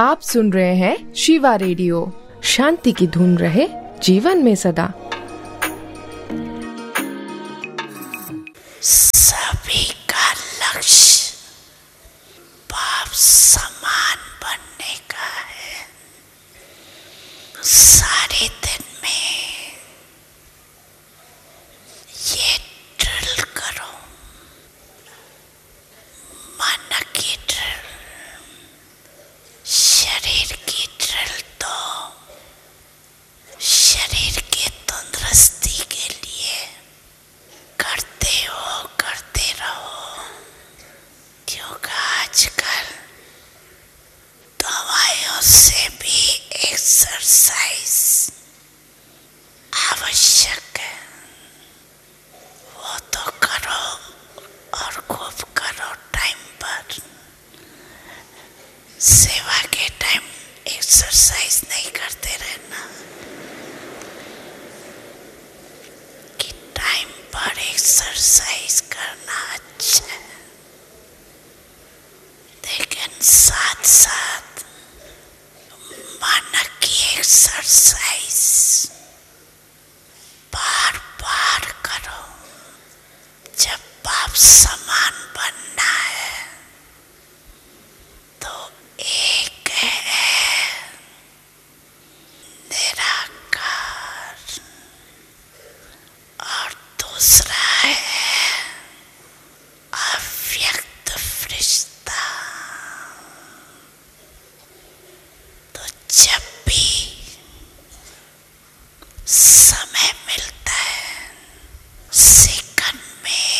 आप सुन रहे हैं शिवा रेडियो। शांति की धुन रहे जीवन में सदा। सभी का लक्ष्य बाप समान बनने का है। सारे दिन में ये ड्रिल करो, मन की ड्रिल, शरीर की ड्रिल। तो शरीर की तंदुरुस्ती के लिए करते रहो, क्योंकि आजकल दवाइयों से भी एक्सरसाइज आवश्यक है। वो तो करो और खूब करो टाइम पर। सेवा के टाइम एक्सरसाइज नहीं करते रहना कि टाइम पर एक्सरसाइज करना अच्छा है, लेकिन साथ साथ मन की एक्सरसाइज बार बार करो। जब बाप